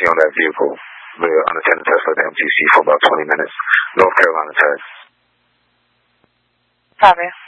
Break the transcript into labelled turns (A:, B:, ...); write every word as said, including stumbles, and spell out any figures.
A: C on that vehicle, the unattended Tesla, the M T C, for about twenty minutes. North Carolina test.
B: Copy.